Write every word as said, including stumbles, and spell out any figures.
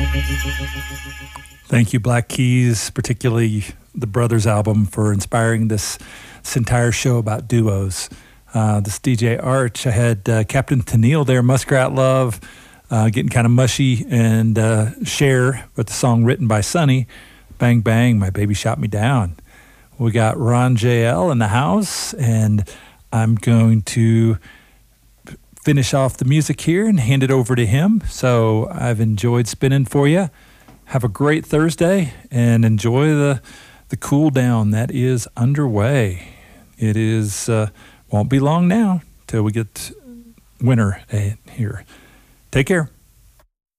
Thank you, Black Keys, particularly the Brothers album, for inspiring this, this entire show about duos. Uh, this D J Arch, I had uh, Captain Tennille there, Muskrat Love, uh, getting kind of mushy, and uh, Cher with the song written by Sonny, Bang Bang, My Baby Shot Me Down. We got Ron J L in the house, and I'm going to finish off the music here and hand it over to him. So I've enjoyed spinning for you. Have a great Thursday and enjoy the the cool down that is underway. It is uh, won't be long now till we get winter here. Take care.